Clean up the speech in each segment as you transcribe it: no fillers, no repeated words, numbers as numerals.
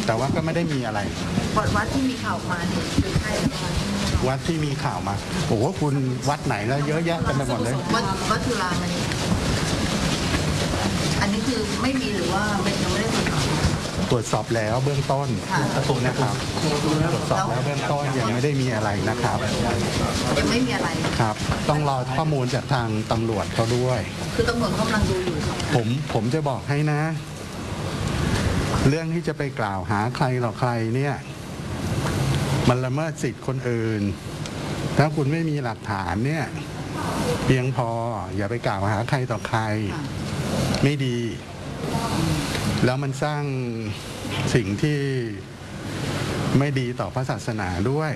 แต่ว่าก็ไม่ได้มีอะไรวัดที่มีข่าวมาเนี่ยคือใช่หรือเปล่าวัดที่มีข่าวมาโอ้โหคุณวัดไหนแล้วเยอะแยะเต็มไปหมดเลยวัดจุฬามันอันนี้คือไม่มีหรือว่ายังไม่ได้ตรวจสอบแล้วเบื้องต้นนะครับตรวจสอบแล้วเบื้องต้นยังไม่ได้มีอะไรนะครับยังไม่มีอะไรครับต้องรอข้อมูลจากทางตำรวจเขาด้วยคือตำรวจกำลังดูอยู่ผมจะบอกให้นะเรื่องที่จะไปกล่าวหาใครหรอใครเนี่ยมันละเมิดสิทธิ์คนอื่นถ้าคุณไม่มีหลักฐานเนี่ยเพียงพออย่าไปกล่าวหาใครต่อใครไม่ดีแล้วมันสร้างสิ่งที่ไม่ดีต่อพระศาสนาด้วย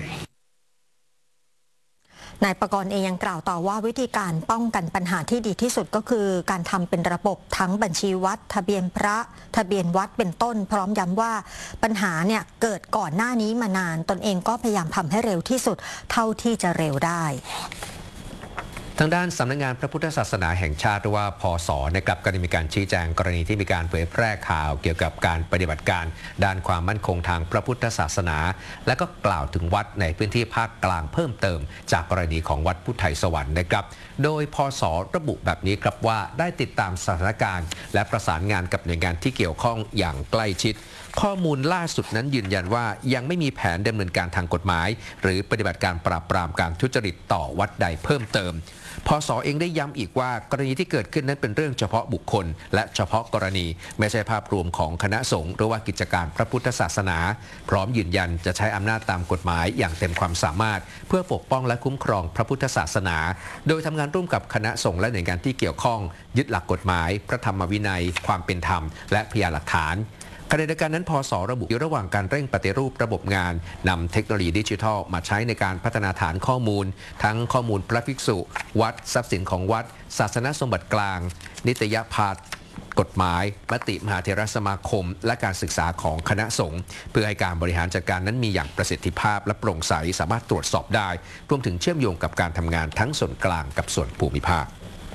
นายประกรณ์เองยังกล่าวต่อว่าวิธีการป้องกันปัญหาที่ดีที่สุดก็คือการทำเป็นระบบทั้งบัญชีวัดทะเบียนพระทะเบียนวัดเป็นต้นพร้อมย้ำว่าปัญหาเนี่ยเกิดก่อนหน้านี้มานานตนเองก็พยายามทำให้เร็วที่สุดเท่าที่จะเร็วได้ทางด้านสำนักงานพระพุทธศาสนาแห่งชาติหรือว่าพศนะครับก็ได้มีการชี้แจงกรณีที่มีการเผยแพร่ข่าวเกี่ยวกับการปฏิบัติการด้านความมั่นคงทางพระพุทธศาสนาและก็กล่าวถึงวัดในพื้นที่ภาคกลางเพิ่มเติมจากกรณีของวัดพุทธไทยสวรรค์นะครับโดยพศระบุแบบนี้ครับว่าได้ติดตามสถานการณ์และประสานงานกับหน่วยงานที่เกี่ยวข้องอย่างใกล้ชิดข้อมูลล่าสุดนั้นยืนยันว่ายังไม่มีแผนดำเนินการทางกฎหมายหรือปฏิบัติการปราบปรามการทุจริตต่อวัดใดเพิ่มเติมพศเองได้ย้ำอีกว่ากรณีที่เกิดขึ้นนั้นเป็นเรื่องเฉพาะบุคคลและเฉพาะกรณีไม่ใช่ภาพรวมของคณะสงฆ์หรือว่ากิจการพระพุทธศาสนาพร้อมยืนยันจะใช้อำนาจตามกฎหมายอย่างเต็มความสามารถเพื่อปกป้องและคุ้มครองพระพุทธศาสนาโดยทำงานร่วมกับคณะสงฆ์และหน่วยงานที่เกี่ยวข้องยึดหลักกฎหมายพระธรรมวินัยความเป็นธรรมและพยานหลักฐานขณะเดียวกันนั้นพศระบุอยู่ระหว่างการเร่งปฏิรูประบบงานนำเทคโนโลยีดิจิทัลมาใช้ในการพัฒนาฐานข้อมูลทั้งข้อมูลพระภิกษุวัดทรัพย์สินของวัดศาสนสมบัติกลางนิตยพาสกฎหมายมติมหาเถรสมาคมและการศึกษาของคณะสงฆ์เพื่อให้การบริหารจัดการนั้นมีอย่างประสิทธิภาพและโปร่งใสสามารถตรวจสอบได้รวมถึงเชื่อมโยงกับการทำงานทั้งส่วนกลางกับส่วนภูมิภาค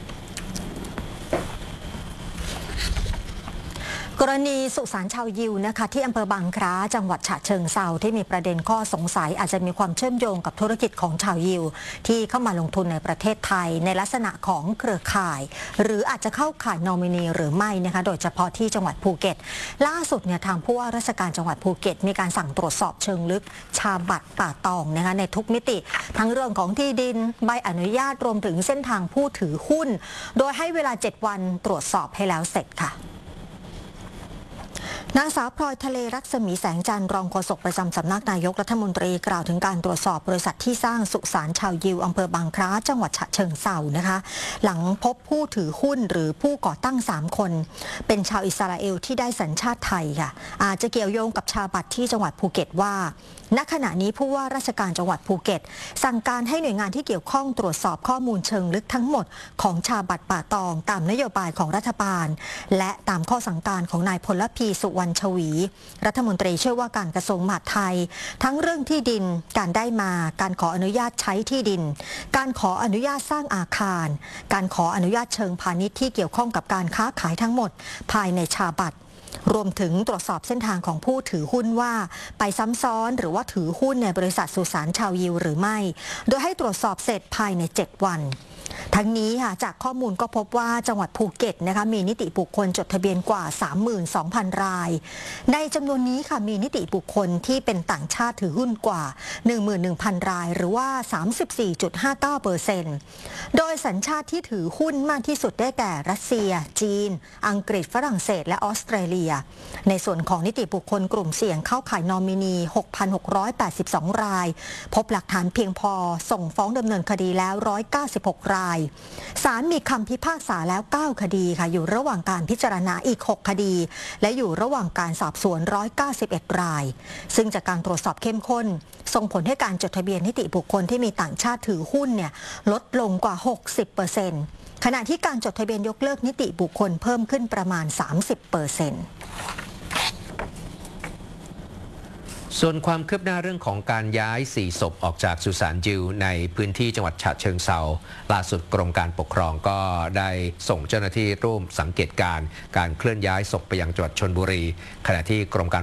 กรณีสุสานชาวยิวนะคะที่อำเภอบางคล้าจังหวัดฉะเชิงเทราที่มีประเด็นข้อสงสัยอาจจะมีความเชื่อมโยงกับธุรกิจของชาวยิวที่เข้ามาลงทุนในประเทศไทยในลักษณะของเครือข่ายหรืออาจจะเข้าข่ายนอมินีหรือไม่นะคะโดยเฉพาะที่จังหวัดภูเก็ตล่าสุดเนี่ยทางผู้ว่าราชการจังหวัดภูเก็ตมีการสั่งตรวจสอบเชิงลึกชาบัตรป่าตองนะคะในทุกมิติทั้งเรื่องของที่ดินใบอนุญาตรวมถึงเส้นทางผู้ถือหุ้นโดยให้เวลา7 วันตรวจสอบให้แล้วเสร็จค่ะนางสาวพลอยทะเลรัศมีแสงจันทร์รองโฆษกประจำสำนักนายกรัฐมนตรีกล่าวถึงการตรวจสอบบริษัทที่สร้างสุสานชาวยิวอำเภอบางคล้าจังหวัดฉะเชิงเทรานะคะหลังพบผู้ถือหุ้นหรือผู้ก่อตั้ง3 คนเป็นชาวอิสราเอลที่ได้สัญชาติไทยค่ะอาจจะเกี่ยวโยงกับชาบัตรที่จังหวัดภูเก็ตว่าณขณะนี้ผู้ว่าราชการจังหวัดภูเก็ตสั่งการให้หน่วยงานที่เกี่ยวข้องตรวจสอบข้อมูลเชิงลึกทั้งหมดของชาบัตรป่าตองตามนโยบายของรัฐบาลและตามข้อสั่งการของนายพลพีสุวรรณชวีรัฐมนตรีช่วยว่าการกระทรวงมหาดไทยทั้งเรื่องที่ดินการได้มาการขออนุญาตใช้ที่ดินการขออนุญาตสร้างอาคารการขออนุญาตเชิงพาณิชย์ที่เกี่ยวข้องกับการค้าขายทั้งหมดภายในชาบัตรรวมถึงตรวจสอบเส้นทางของผู้ถือหุ้นว่าไปซ้ำซ้อนหรือว่าถือหุ้นในบริษัทสุสานชาวยิวหรือไม่โดยให้ตรวจสอบเสร็จภายใน7 วันทั้งนี้ค่ะจากข้อมูลก็พบว่าจังหวัดภูเก็ตนะคะมีนิติบุคคลจดทะเบียนกว่า 32,000 รายในจำนวนนี้ค่ะมีนิติบุคคลที่เป็นต่างชาติถือหุ้นกว่า 11,000 รายหรือว่า 34.59% โดยสัญชาติที่ถือหุ้นมากที่สุดได้แก่รัสเซียจีนอังกฤษฝรั่งเศสและออสเตรเลียในส่วนของนิติบุคคลกลุ่มเสี่ยงเข้าข่ายนอมินี 6,682 รายพบหลักฐานเพียงพอส่งฟ้องดำเนินคดีแล้ว196 รายศาลมีคำพิพากษาแล้ว9 คดีค่ะอยู่ระหว่างการพิจารณาอีก6 คดีและอยู่ระหว่างการสอบสวน191 รายซึ่งจากการตรวจสอบเข้มข้นส่งผลให้การจดทะเบียนนิติบุคคลที่มีต่างชาติถือหุ้นเนี่ยลดลงกว่า 60% ขณะที่การจดทะเบียนยกเลิกนิติบุคคลเพิ่มขึ้นประมาณ 30% ส่วนความคืบหน้าเรื่องของการย้าย4 ศพออกจากสุสานยิวในพื้นที่จังหวัดฉะเชิงเทราล่าสุดกรมการปกครองก็ได้ส่งเจ้าหน้าที่ร่วมสังเกตการเคลื่อนย้ายศพไปยังจังหวัดชลบุรีขณะที่กรมการ